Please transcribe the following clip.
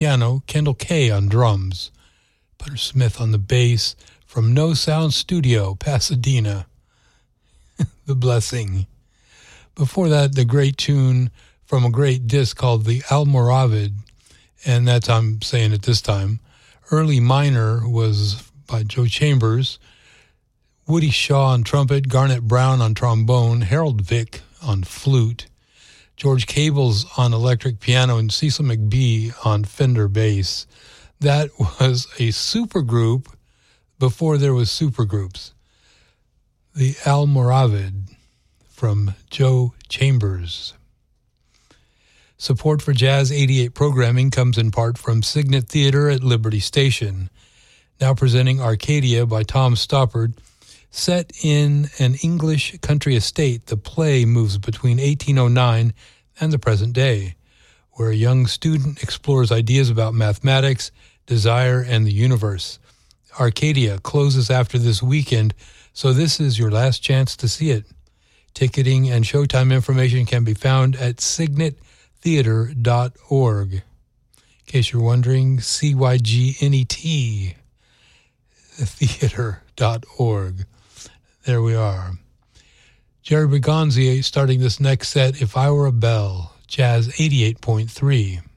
piano, Kendall Kay on drums, Butter Smith on the bass from No Sound Studio, Pasadena, The Blessing. Before that, the great tune from a great disc called The Almoravid, and that's, I'm saying it this time, Early Minor was by Joe Chambers, Woody Shaw on trumpet, Garnet Brown on trombone, Harold Vick on flute, George Cables on electric piano, and Cecil McBee on Fender bass. That was a supergroup before there was supergroups. The Almoravid from Joe Chambers. Support for Jazz 88 programming comes in part from Signet Theater at Liberty Station. Now presenting Arcadia by Tom Stoppard. Set in an English country estate, the play moves between 1809 and the present day, where a young student explores ideas about mathematics, desire, and the universe. Arcadia closes after this weekend, so this is your last chance to see it. Ticketing and showtime information can be found at signettheater.org. In case you're wondering, CYGNET theater.org. There we are. Jerry Bergonzi starting this next set, If I Were a Bell, Jazz 88.3.